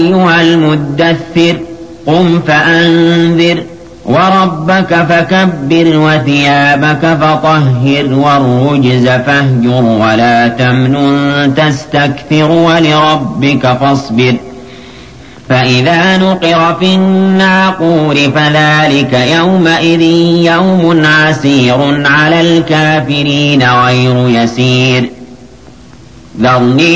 أيها المدثر قم فأنذر وربك فكبر وثيابك فطهر والرجز فاهجر ولا تمنن تستكثر ولربك فاصبر فإذا نقر في الناقور فذلك يومئذ يوم عسير على الكافرين غير يسير ذرني